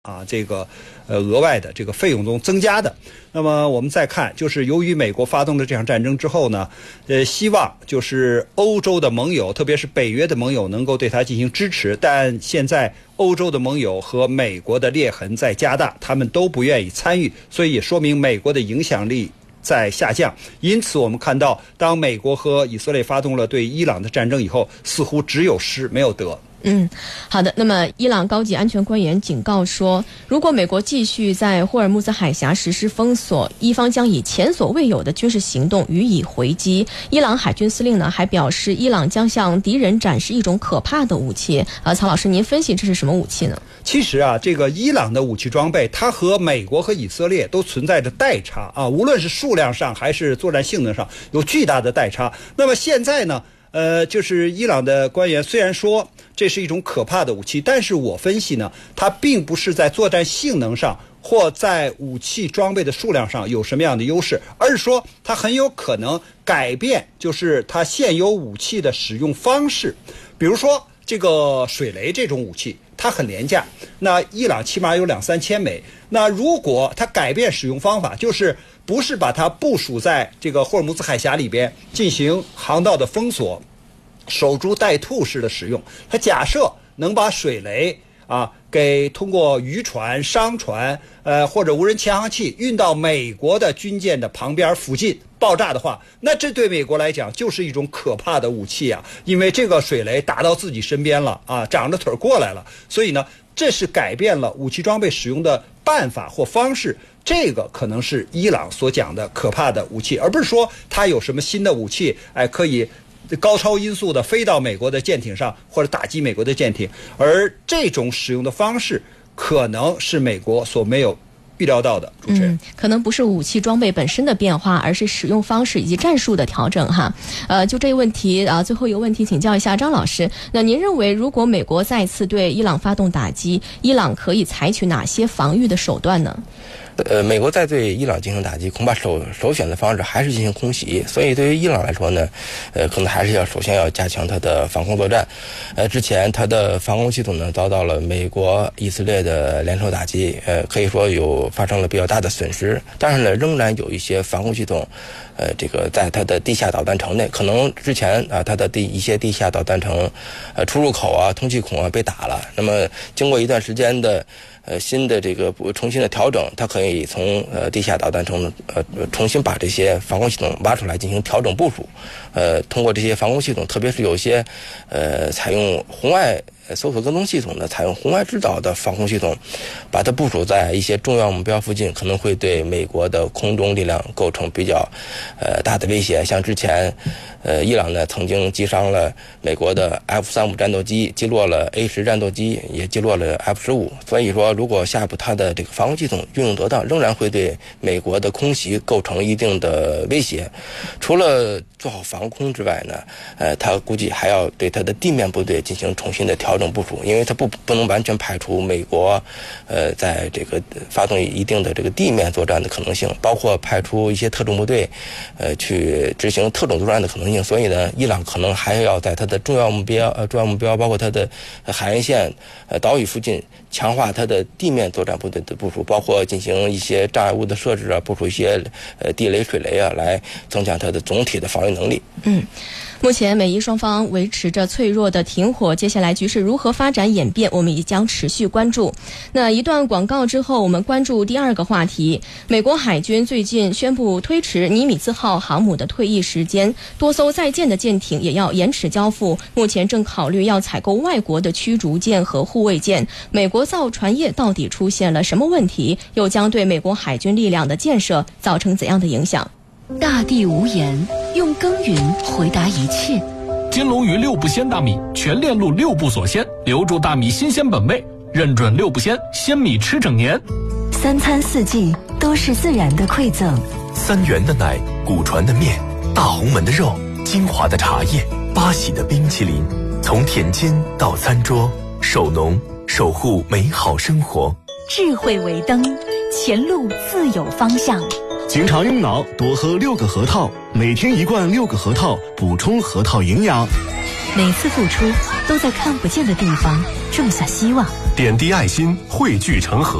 这个额外的这个费用中增加的。那么我们再看，就是由于美国发动了这场战争之后呢，希望就是欧洲的盟友，特别是北约的盟友能够对它进行支持，但现在欧洲的盟友和美国的裂痕在加大，他们都不愿意参与，所以也说明美国的影响力在下降。因此我们看到，当美国和以色列发动了对伊朗的战争以后，似乎只有失没有得。 好的。那么伊朗高级安全官员警告说，如果美国继续在霍尔木兹海峡实施封锁，伊方将以前所未有的军事行动予以回击。伊朗海军司令呢还表示，伊朗将向敌人展示一种可怕的武器。曹老师，您分析这是什么武器呢？ 其实这个伊朗的武器装备，它和美国和以色列都存在着代差无论是数量上还是作战性能上有巨大的代差。那么现在呢，就是伊朗的官员虽然说这是一种可怕的武器，但是我分析呢，它并不是在作战性能上或在武器装备的数量上有什么样的优势，而是说它很有可能改变就是它现有武器的使用方式。比如说这个水雷这种武器，它很廉价，那伊朗起码有2-3千枚。那如果它改变使用方法，就是不是把它部署在这个霍尔木兹海峡里边进行航道的封锁，守株待兔式的使用，它假设能把水雷给通过渔船、商船或者无人潜航器运到美国的军舰的旁边附近爆炸的话，那这对美国来讲就是一种可怕的武器因为这个水雷打到自己身边了长着腿过来了，所以呢，这是改变了武器装备使用的办法或方式。这个可能是伊朗所讲的可怕的武器，而不是说它有什么新的武器可以高超音速的飞到美国的舰艇上或者打击美国的舰艇，而这种使用的方式可能是美国所没有预料到的。主持人， 可能不是武器装备本身的变化，而是使用方式以及战术的调整就这个问题最后一个问题请教一下张老师，那您认为如果美国再次对伊朗发动打击，伊朗可以采取哪些防御的手段呢？ 美国在对伊朗进行打击，恐怕首选的方式还是进行空袭。所以对于伊朗来说呢，可能还是首先要加强它的防空作战。之前它的防空系统呢遭到了美国、以色列的联手打击，可以说发生了比较大的损失。但是呢，仍然有一些防空系统，这个在它的地下导弹城内，可能之前它的一些地下导弹城，出入口通气孔被打了。那么经过一段时间的新的这个重新的调整，它可以从地下导弹城重新把这些防空系统挖出来进行调整部署。通过这些防空系统，特别是有些采用红外搜索跟踪系统的，采用红外制导的防空系统，把它部署在一些重要目标附近，可能会对美国的空中力量构成比较大的威胁。像之前伊朗呢曾经击伤了美国的 F-35战斗机，击落了 A-10战斗机，也击落了 F-15。所以说，如果下一步它的这个防空系统运用得当，仍然会对美国的空袭构成一定的威胁。除了做好防空之外呢，它估计还要对它的地面部队进行重新的调整部署，因为它不能完全排除美国在这个发动一定的这个地面作战的可能性，包括派出一些特种部队去执行特种作战的可能性。所以呢，伊朗可能还要在它的重要目标包括它的海岸线、岛屿附近强化它的地面作战部队的部署，包括进行一些障碍物的设置部署一些地雷、水雷来增强它的总体的防御能力。 目前美伊双方维持着脆弱的停火，接下来局势如何发展演变，我们也将持续关注。那一段广告之后，我们关注第二个话题。美国海军最近宣布推迟尼米兹号航母的退役时间，多艘在建的舰艇也要延迟交付，目前正考虑要采购外国的驱逐舰和护卫舰。美国造船业到底出现了什么问题，又将对美国海军力量的建设造成怎样的影响？ 大地无言，用耕耘回答一切。 金龙鱼6步鲜大米，全链路6步锁鲜，留住大米新鲜本味，认准6步鲜，鲜米吃整年。 3餐4季都是自然的馈赠。 3元的奶，古传的面，大红门的肉，金华的茶叶，八喜的冰淇淋，从田间到餐桌，守农守护美好生活。 智慧为灯，前路自有方向。 经常用脑，多喝6个核桃，每天1罐6个核桃，补充核桃营养。 每次付出都在看不见的地方种下希望， 点滴爱心，汇聚成河。